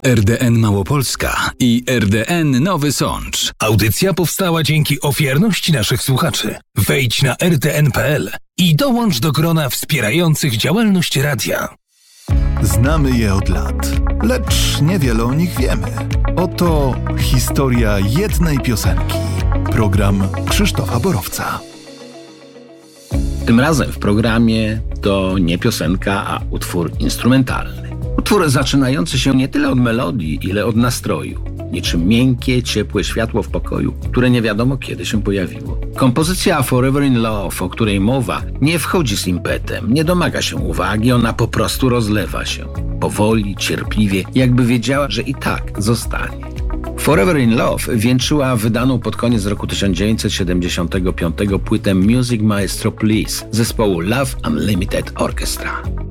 RDN Małopolska i RDN Nowy Sącz. Audycja powstała dzięki ofiarności naszych słuchaczy. Wejdź na rdn.pl i dołącz do grona wspierających działalność radia. Znamy je od lat, lecz niewiele o nich wiemy. Oto historia jednej piosenki. Program Krzysztofa Borowca. Tym razem w programie to nie piosenka, a utwór instrumentalny. Utwór zaczynający się nie tyle od melodii, ile od nastroju. Niczym miękkie, ciepłe światło w pokoju, które nie wiadomo kiedy się pojawiło. Kompozycja Forever in Love, o której mowa, nie wchodzi z impetem, nie domaga się uwagi, ona po prostu rozlewa się. Powoli, cierpliwie, jakby wiedziała, że i tak zostanie. Forever in Love wieńczyła wydaną pod koniec roku 1975 płytę Music Maestro Please zespołu Love Unlimited Orchestra.